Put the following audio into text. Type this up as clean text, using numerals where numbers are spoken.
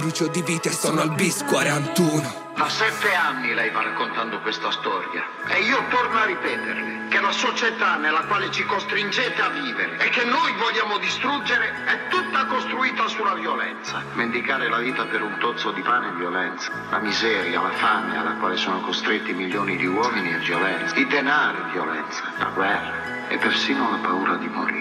brucio di vite, sono al bis 41. Da 7 anni lei va raccontando questa storia e io torno a ripeterle che la società nella quale ci costringete a vivere e che noi vogliamo distruggere è tutta costruita sulla violenza. Mendicare la vita per un tozzo di pane è violenza. La miseria, la fame alla quale sono costretti milioni di uomini è violenza. Il denaro è violenza. La guerra e persino la paura di morire.